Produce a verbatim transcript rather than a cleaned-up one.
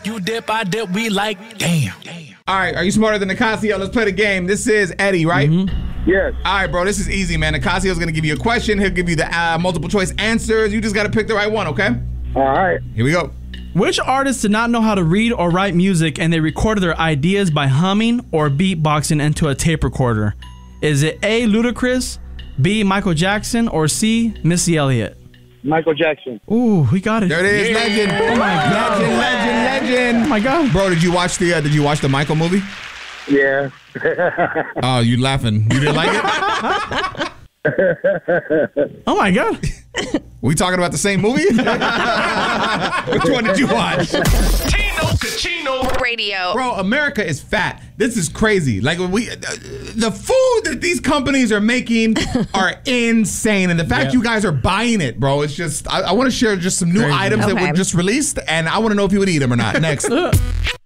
You dip, I dip, we like, damn. All right, are you smarter than Nicasio? Let's play the game. This is Eddie, right? Mm-hmm. Yes. All right, bro, this is easy, man. Nicasio's going to give you a question. He'll give you the uh, multiple choice answers. You just got to pick the right one, okay? All right. Here we go. Which artist did not know how to read or write music and they recorded their ideas by humming or beatboxing into a tape recorder? Is it A, Ludacris, B, Michael Jackson, or C, Missy Elliott? Michael Jackson. Ooh, we got it. There it is, yeah. legend. Oh my God. Legend, legend, legend. Oh my God. Bro, did you watch the uh, Did you watch the Michael movie? Yeah. Oh, you laughing? You didn't like it? Oh my God. We talking about the same movie? Which one did you watch? Tino Cucino Radio. Bro, America is fat. This is crazy. Like we, the food that these companies are making are insane, and the fact Yep. you guys are buying it, bro, it's just. I, I want to share just some new Crazy. items that Okay. were just released, and I want to know if you would eat them or not. Next.